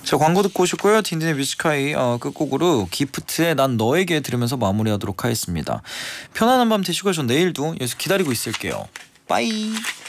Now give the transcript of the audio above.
자, 광고 듣고 오셨고요. 딘딘의 뮤직하이 끝곡으로 기프트의 난 너에게 들으면서 마무리하도록 하겠습니다. 편안한 밤 되시고 전 내일도 여기서 기다리고 있을게요. 빠이.